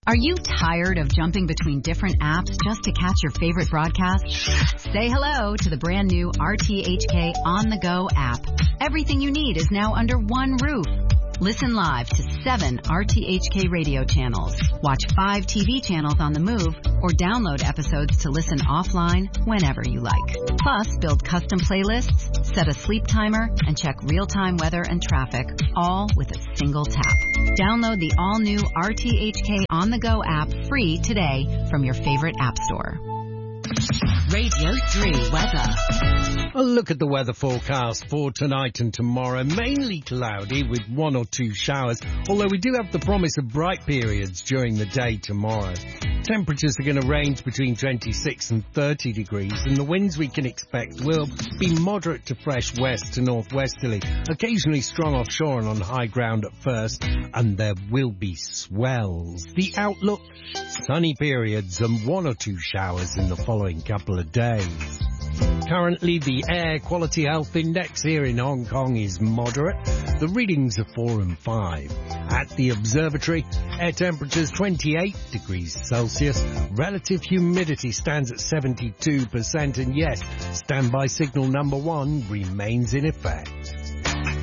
Are you tired of jumping between different apps just to catch your favorite broadcast? Say hello to the brand new RTHK On The Go app. Everything you need is now under one roof. Listen live to 7 RTHK radio channels, watch 5 TV channels on the move, or download episodes to listen offline whenever you like. Plus, build custom playlists, set a sleep timer, and check real-time weather and traffic, all with a single tap. Download the all-new RTHK On The Go app free today from your favorite app store. Radio 3 weather. A look at the weather forecast for tonight and tomorrow. Mainly cloudy with 1 or 2 showers, although we do have the promise of bright periods during the day tomorrow. Temperatures are going to range between 26 and 30 degrees, and the winds we can expect will be moderate to fresh west to northwesterly, occasionally strong offshore and on high ground at first, and there will be swells. The outlook, sunny periods and 1 or 2 showers in the following couple of days. Currently, the Air Quality Health Index here in Hong Kong is moderate. The readings are 4 and 5. At the observatory, air temperatures 28 degrees Celsius. Relative humidity stands at 72%. And yes, standby signal number 1 remains in effect.